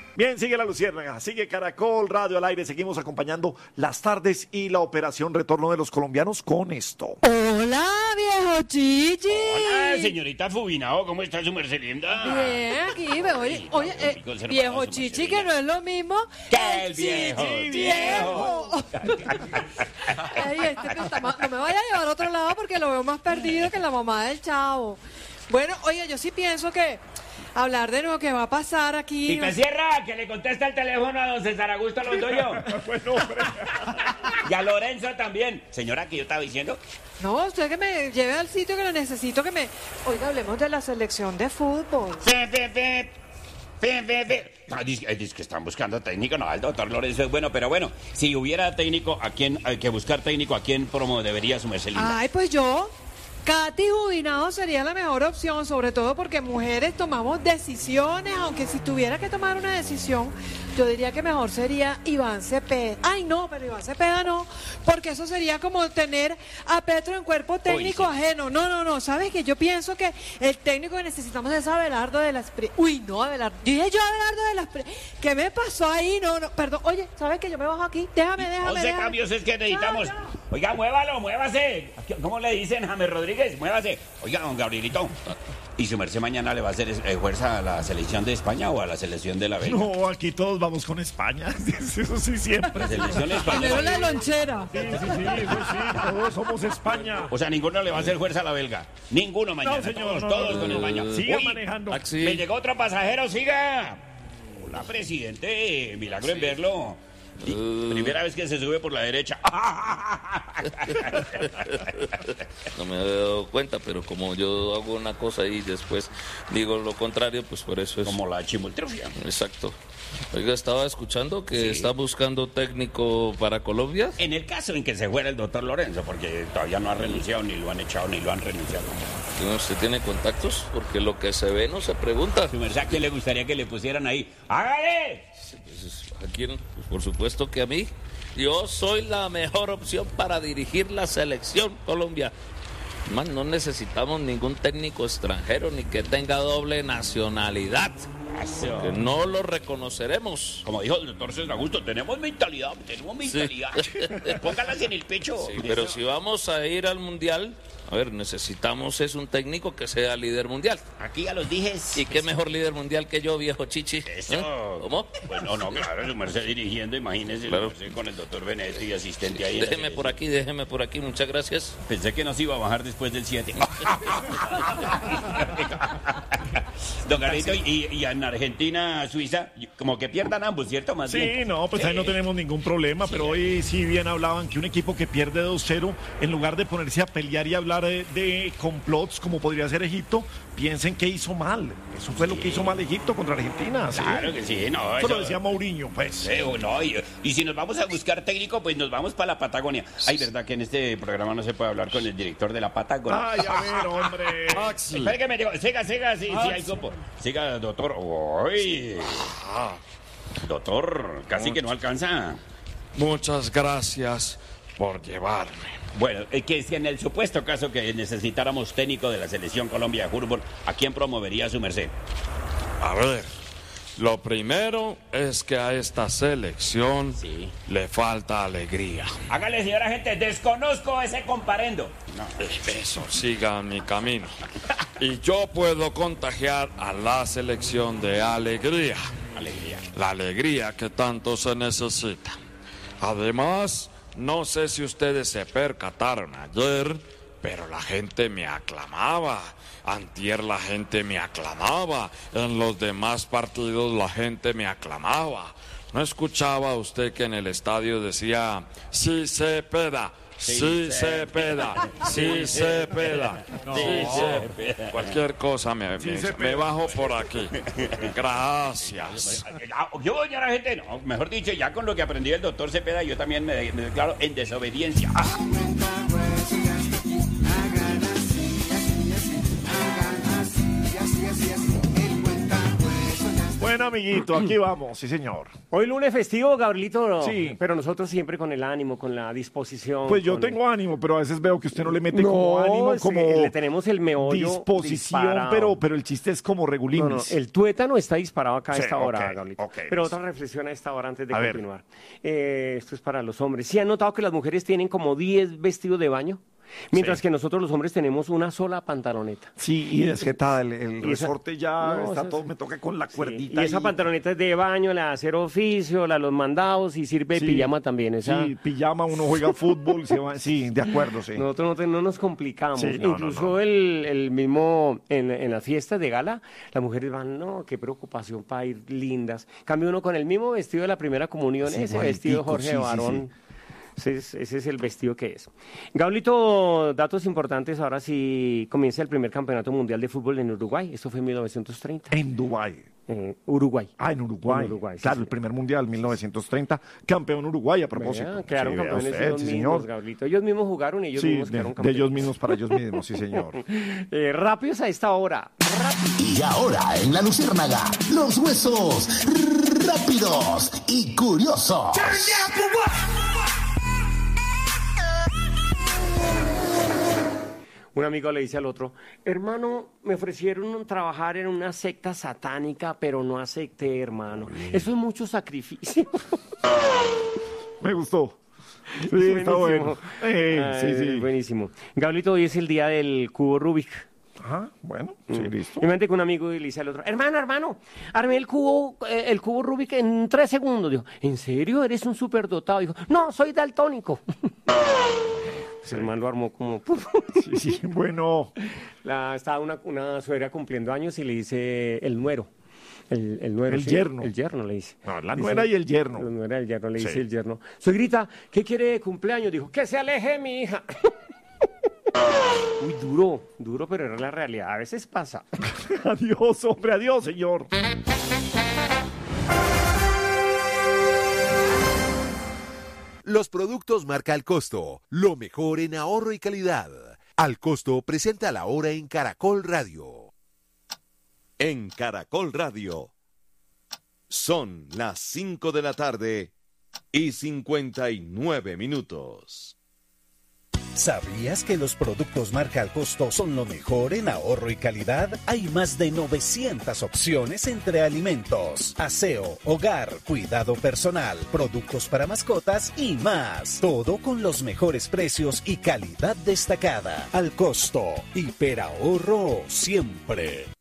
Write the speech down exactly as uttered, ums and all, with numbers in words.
Bien, sigue La Luciérnaga, sigue Caracol Radio al aire, seguimos acompañando las tardes y la operación Retorno de los Colombianos con esto. Hola, viejo Chichi. Hola, señorita Fubinao, ¿cómo está su merced linda? Bien, aquí, oye, oye, eh, viejo Chichi, que no es lo mismo que el viejo, Chichi viejo. Ay, este que está más- no me vaya a llevar a otro lado porque lo veo más perdido que la mamá del chavo. Bueno, oye, yo sí pienso que hablar de lo que va a pasar aquí. Y te cierra, que le contesta el teléfono a don César Augusto Londoño. Bueno, hombre. Y a Lorenzo también. Señora, que yo estaba diciendo. No, usted que me lleve al sitio que lo necesito, que me... Oiga, hablemos de la selección de fútbol. Fe, fe, fe. Fe, fe, fe. Ah, dice, eh, dice que están buscando técnico. No, el doctor Lorenzo es bueno, pero bueno, si hubiera técnico, ¿a quién hay que buscar técnico? ¿A quién promo debería su merced linda? Ay, pues yo, Katy Jubinado sería la mejor opción, sobre todo porque mujeres tomamos decisiones, aunque si tuviera que tomar una decisión, yo diría que mejor sería Iván Cepeda. Ay, no, pero Iván Cepeda no, porque eso sería como tener a Petro en cuerpo técnico Uy, sí. ajeno. No, no, no, ¿sabes qué? Yo pienso que el técnico que necesitamos es Abelardo de las Pri... Uy, no, Abelardo. Dije yo Abelardo de las Pri... ¿Qué me pasó ahí? No, no, perdón. Oye, ¿sabes qué? Yo me bajo aquí. Déjame, déjame, once déjame. cambios es que necesitamos. No, no. Oiga, muévalo, muévase. ¿Cómo le dicen, James Rodríguez? Muévase. Oiga, don Gabrielito. ¿Y su merced mañana le va a hacer eh, fuerza a la selección de España o a la selección de la Belga? No, aquí todos vamos con España. Eso sí, siempre. La selección Primero española. la lonchera. Sí, sí, sí, eso sí, todos somos España. O sea, ninguno le va a hacer fuerza a la belga. Ninguno mañana. No, señor, todos, no, todos no, con no, España. no, siga Uy, manejando. Maxi. Me llegó otro pasajero, siga. Hola, presidente. Milagro en verlo. Y primera vez que se sube por la derecha. No me había dado cuenta, pero como yo hago una cosa y después digo lo contrario, pues por eso es. Como la chimoltrufia. Exacto. Oiga, estaba escuchando que Sí. está buscando técnico para Colombia. En el caso en que se fuera el doctor Lorenzo, porque todavía no ha renunciado, ni lo han echado, ni lo han renunciado. ¿Usted tiene contactos? Porque lo que se ve no se pregunta. Su merced, ¿a quién le gustaría que le pusieran ahí? ¡Hágale! Pues, ¿a quién? Pues, por supuesto que a mí. Yo soy la mejor opción para dirigir la selección Colombia. Man, no necesitamos ningún técnico extranjero ni que tenga doble nacionalidad. Eso. Que no lo reconoceremos. Como dijo el doctor César Augusto, tenemos mentalidad, tenemos mentalidad. Póngalas en el pecho. Sí, pero si vamos a ir al mundial, a ver, necesitamos es un técnico que sea líder mundial. Aquí ya los dije. ¿Y qué mejor líder mundial que yo, viejo Chichi? Eso. ¿Eh? ¿Cómo? Pues no, no, claro, su merced dirigiendo, imagínese, Claro. su merced con el doctor Benedetti y asistente ahí. en la Déjeme por aquí, déjeme por aquí, muchas gracias. Pensé que no se iba a bajar después del siete. Don Garito, y, y en Argentina, Suiza, como que pierdan ambos, ¿cierto? Más Sí, bien. no, pues ahí no tenemos ningún problema, pero hoy sí bien hablaban que un equipo que pierde dos cero, en lugar de ponerse a pelear y hablar de, de complots como podría ser Egipto, piensen que hizo mal. Eso fue lo que hizo mal Egipto contra Argentina. ¿sí? Claro que sí, no. Eso lo eso- decía Mourinho, pues. Eh, no, y, y si nos vamos a buscar técnico, pues nos vamos para la Patagonia. Ay, ¿verdad que en este programa no se puede hablar con el director de la Patagonia? Ay, a ver, hombre. Espera que me digo, siga, siga, sí, sí, hay copo. Siga, doctor. Uy. Doctor, casi que no alcanza. Muchas gracias por llevarme. Bueno, eh, que si en el supuesto caso que necesitáramos técnico de la selección Colombia de fútbol, ¿a quién promovería su merced? A ver, lo primero es que a esta selección Sí. le falta alegría. Hágale, señora gente, desconozco ese comparendo. No. Eso, siga mi camino. Y yo puedo contagiar a la selección de alegría. Alegría. La alegría que tanto se necesita. Además, no sé si ustedes se percataron ayer, pero la gente me aclamaba. Antier la gente me aclamaba. En los demás partidos la gente me aclamaba. ¿No escuchaba usted que en el estadio decía, sí se peda? Sí, se peda, sí se peda, sí se peda. Cualquier cosa me, me, se me peda. bajo por aquí. Gracias. Ah, Yo, señora gente, no, mejor dicho, ya con lo que aprendí del doctor Cepeda, yo también me, me declaro en desobediencia. Ah. Bueno, amiguito, aquí vamos, sí, señor. Hoy lunes festivo, Gabrielito, Sí. pero nosotros siempre con el ánimo, con la disposición. Pues yo con- tengo ánimo, pero a veces veo que usted no le mete No, como ánimo, sí, como le tenemos el meollo disposición, disparado. pero, pero el chiste es como No, no, regulinis. el tuétano está disparado acá a Sí, esta hora, ok, Gabrielito. ok. Pero otra reflexión a esta hora antes de A ver. continuar. Eh, esto es para los hombres. ¿Sí han notado que las mujeres tienen como diez vestidos de baño? Mientras Sí. que nosotros los hombres tenemos una sola pantaloneta. Sí, y es que tal, el, el Y esa- resorte ya No, está esa- todo, me toca con la Sí, cuerdita. y esa ahí. pantaloneta es de baño, la de hacer oficio, la de los mandados y sirve de Sí, pijama también. Esa... Sí, pijama, uno juega fútbol, se va, sí, de acuerdo, sí. Nosotros no, te- no nos complicamos. Sí, no, no, Incluso no. El, el mismo en, en las fiestas de gala, las mujeres van, no, qué preocupación para ir lindas. Cambia uno con el mismo vestido de la primera comunión, Sí, ese igualitico, vestido Jorge sí, sí, Barón. Ese es, ese es el vestido que es. Gablito, datos importantes. Ahora sí comienza el primer campeonato mundial de fútbol en Uruguay. Esto fue en mil novecientos treinta. En Dubái. Eh, Uruguay. Ah, en Uruguay. En Uruguay, sí, claro, sí. el primer mundial, mil novecientos treinta. Campeón Uruguay, a propósito. Vea, quedaron Sí, vea campeones usted, ellos sí, mismos, señor. Gablito. Ellos mismos jugaron y ellos Sí, mismos de, quedaron de campeones. ellos mismos para ellos mismos, sí, señor. Eh, rápidos a esta hora. Y ahora en la Luciérnaga, los huesos rápidos y curiosos. Un amigo le dice al otro, hermano, me ofrecieron trabajar en una secta satánica, pero no acepté, hermano. Eso es mucho sacrificio. Me gustó. Sí, está bueno. Eh, Ay, sí, sí. Buenísimo. Gablito, hoy es el día del cubo Rubik. Ajá, bueno, sí, listo. Y me con un amigo y le dice al otro, hermano, hermano, armé el cubo, eh, el cubo Rubik en tres segundos. Dijo, ¿en serio? ¿Eres un superdotado? Dijo, no, soy daltónico. Pues el man lo armó como... Sí, sí, bueno. La, estaba una, una suegra cumpliendo años y le dice el nuero. El, el nuero. El sí, yerno. El yerno le dice. No, la Dice- nuera y el yerno. La nuera y el yerno le dice Sí. el yerno. Suegrita, ¿qué quiere de cumpleaños? Dijo, que se aleje mi hija. Uy, duro, duro, pero era la realidad. A veces pasa. Adiós, hombre, adiós, señor. Los productos marca Al Costo, lo mejor en ahorro y calidad. Al Costo presenta la hora en Caracol Radio. En Caracol Radio. Son las cinco de la tarde y cincuenta y nueve minutos. ¿Sabías que los productos marca Al Costo son lo mejor en ahorro y calidad? Hay más de novecientas opciones entre alimentos, aseo, hogar, cuidado personal, productos para mascotas y más. Todo con los mejores precios y calidad destacada. Al Costo, hiperahorro siempre.